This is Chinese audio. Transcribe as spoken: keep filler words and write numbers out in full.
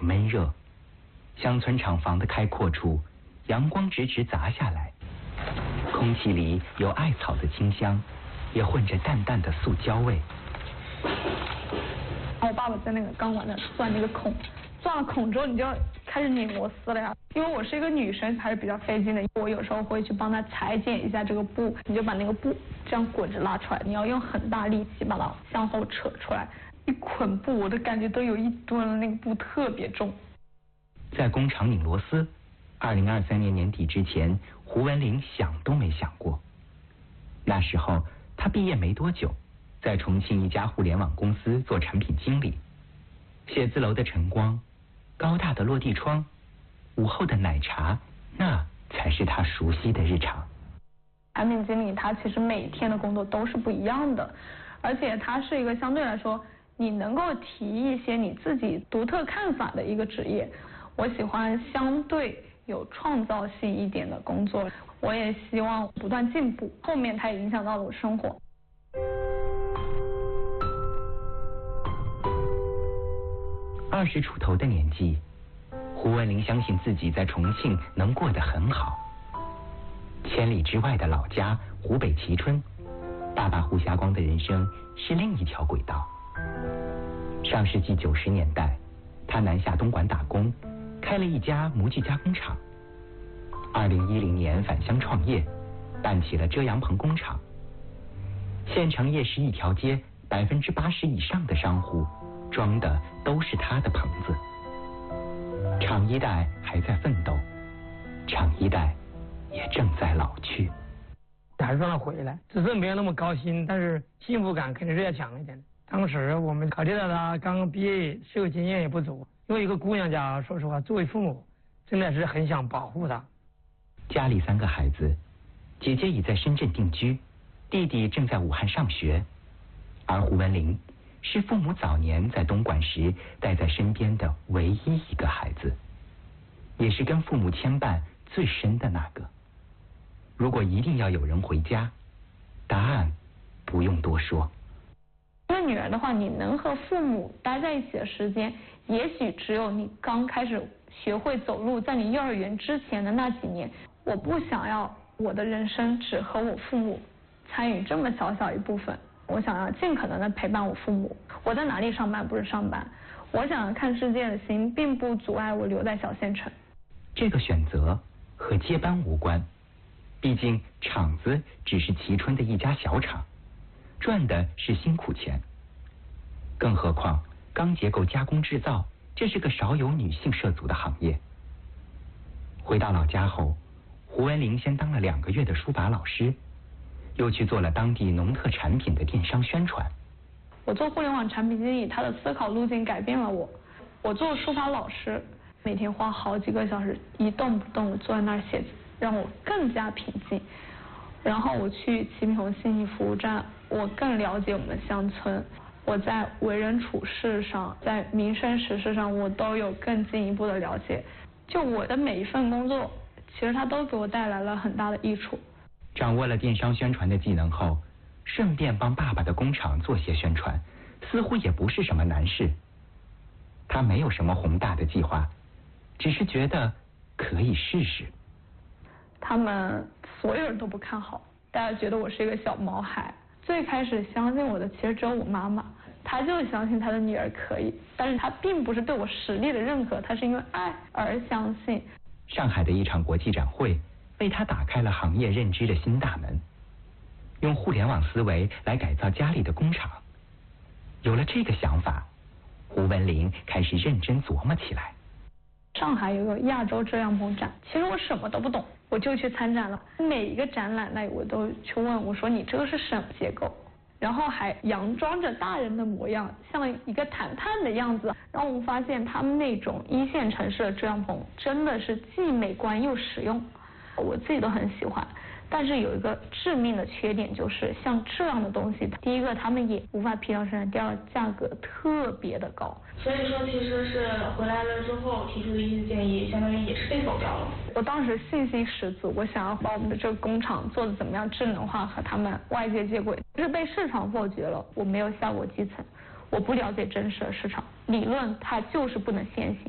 着闷热。乡村厂房的开阔处，阳光直直砸下来，空气里有艾草的清香，也混着淡淡的塑胶味。 我爸爸在那个钢管那钻那个孔，钻了孔之后你就要开始拧螺丝了呀。因为我是一个女生，还是比较费劲的。我有时候会去帮他裁剪一下这个布，你就把那个布这样滚着拉出来，你要用很大力气把它向后扯出来。一捆布，我的感觉都有一吨了，那个布特别重。 在工厂拧螺丝，二零二三年年底之前，胡文玲想都没想过。那时候她毕业没多久，在重庆一家互联网公司做产品经理。写字楼的晨光，高大的落地窗，午后的奶茶，那才是她熟悉的日常。 产品经理他其实每天的工作都是不一样的，而且他是一个相对来说你能够提一些你自己独特看法的一个职业。我喜欢相对有创造性一点的工作，我也希望不断进步。后面它也影响到了我生活。 二十出头的年纪，胡文玲相信自己在重庆能过得很好。千里之外的老家湖北蕲春，爸爸胡霞光的人生是另一条轨道。上世纪九十年代，他南下东莞打工，开了一家模具加工厂。二零一零年返乡创业，办起了遮阳棚工厂。县城夜市一条街，百分之八十以上的商户装的都是他的棚子。厂一代还在奋斗，厂一代也正在老去。 还是让他回来，只是没有那么高兴，但是幸福感肯定是要强一点。当时我们考虑到他刚刚毕业，社会经验也不足，因为一个姑娘家，说实话，作为父母真的是很想保护她。 家里三个孩子，姐姐已在深圳定居，弟弟正在武汉上学，而胡文玲是父母早年在东莞时带在身边的唯一一个孩子，也是跟父母牵绊最深的那个。如果一定要有人回家，答案不用多说。 因为女儿的话，你能和父母待在一起的时间，也许只有你刚开始学会走路，在你幼儿园之前的那几年。我不想要我的人生只和我父母参与这么小小一部分，我想要尽可能的陪伴我父母。我在哪里上班不是上班，我想要看世界的心并不阻碍我留在小县城。 这个选择和接班无关，毕竟厂子只是蕲春的一家小厂，赚的是辛苦钱。更何况钢结构加工制造，这是个少有女性涉足的行业。回到老家后，胡文玲先当了两个月的书法老师，又去做了当地农特产品的电商宣传。 我做互联网产品经理，他的思考路径改变了我。我做书法老师，每天花好几个小时一动不动的坐在那儿写字，让我更加平静。然后我去齐平红信息服务站，我更了解我们乡村。我在为人处事上，在民生实事上，我都有更进一步的了解。就我的每一份工作，其实它都给我带来了很大的益处。 掌握了电商宣传的技能后，顺便帮爸爸的工厂做些宣传，似乎也不是什么难事。他没有什么宏大的计划，只是觉得可以试试。 他们所有人都不看好，大家觉得我是一个小毛孩。最开始相信我的其实只有我妈妈，她就相信她的女儿可以，但是她并不是对我实力的认可，她是因为爱而相信。 上海的一场国际展会为他打开了行业认知的新大门，用互联网思维来改造家里的工厂。有了这个想法，胡文玲开始认真琢磨起来。 上海有个亚洲遮阳棚展，其实我什么都不懂，我就去参展了。每一个展览那我都去问，我说你这个是什么结构？然后还佯装着大人的模样，像一个谈判的样子。然后我发现他们那种一线城市的遮阳棚真的是既美观又实用，我自己都很喜欢。但是有一个致命的缺点，就是像这样的东西，第一个他们也无法批量生产，第二个价格特别的高。 所以说其实是回来了之后提出的一些建议，相当于也是被否掉了。 我当时信心十足，我想要把我们的这个工厂做的怎么样智能化，和他们外界接轨，就是被市场否决了。我没有下过基层，我不了解真实的市场，理论它就是不能先行。